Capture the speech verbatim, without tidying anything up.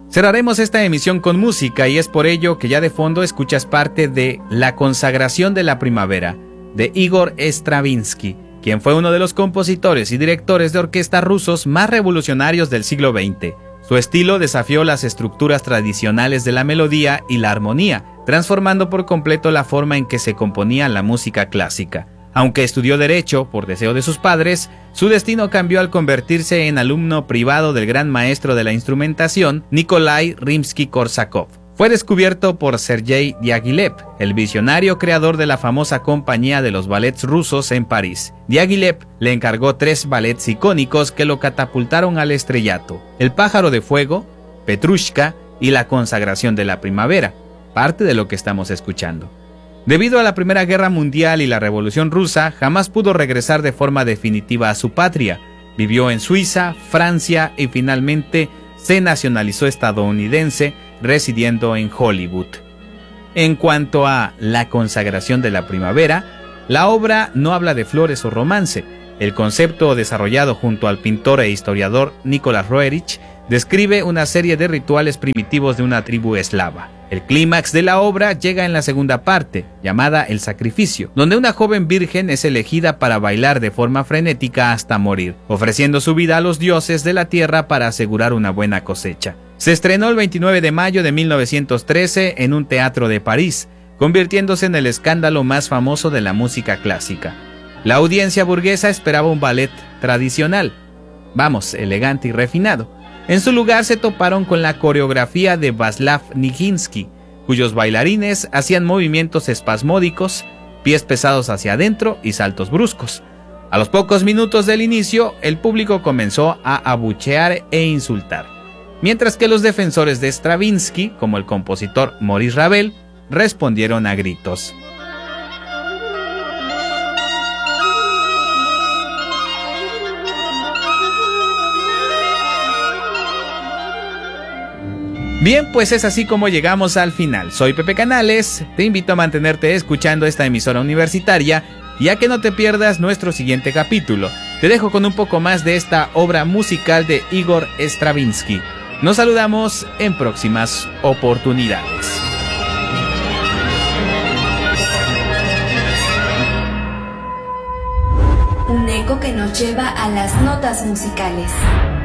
Cerraremos esta emisión con música y es por ello que ya de fondo escuchas parte de La consagración de la primavera, de Igor Stravinsky, quien fue uno de los compositores y directores de orquesta rusos más revolucionarios del siglo veinte. Su estilo desafió las estructuras tradicionales de la melodía y la armonía, transformando por completo la forma en que se componía la música clásica. Aunque estudió Derecho por deseo de sus padres, su destino cambió al convertirse en alumno privado del gran maestro de la instrumentación, Nikolai Rimsky-Korsakov. Fue descubierto por Sergei Diaghilev, el visionario creador de la famosa compañía de los ballets rusos en París. Diaghilev le encargó tres ballets icónicos que lo catapultaron al estrellato: El pájaro de fuego, Petrushka y La consagración de la primavera, parte de lo que estamos escuchando. Debido a la Primera Guerra Mundial y la Revolución Rusa, jamás pudo regresar de forma definitiva a su patria. Vivió en Suiza, Francia y finalmente se nacionalizó estadounidense, residiendo en Hollywood. En cuanto a La consagración de la primavera, la obra no habla de flores o romance. El concepto desarrollado junto al pintor e historiador Nicholas Roerich describe una serie de rituales primitivos de una tribu eslava. El clímax de la obra llega en la segunda parte, llamada El sacrificio, donde una joven virgen es elegida para bailar de forma frenética hasta morir, ofreciendo su vida a los dioses de la tierra para asegurar una buena cosecha. Se estrenó el veintinueve de mayo de mil novecientos trece en un teatro de París, convirtiéndose en el escándalo más famoso de la música clásica. La audiencia burguesa esperaba un ballet tradicional, vamos, elegante y refinado. En su lugar se toparon con la coreografía de Václav Nijinsky, cuyos bailarines hacían movimientos espasmódicos, pies pesados hacia adentro y saltos bruscos. A los pocos minutos del inicio, el público comenzó a abuchear e insultar, mientras que los defensores de Stravinsky, como el compositor Maurice Ravel, respondieron a gritos. Bien, pues es así como llegamos al final. Soy Pepe Canales, te invito a mantenerte escuchando esta emisora universitaria y a que no te pierdas nuestro siguiente capítulo. Te dejo con un poco más de esta obra musical de Igor Stravinsky. Nos saludamos en próximas oportunidades. Un eco que nos lleva a las notas musicales.